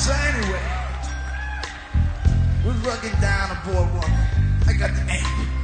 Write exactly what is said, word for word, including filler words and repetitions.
So anyway, we're rugging down a boardwalk. I got the aim.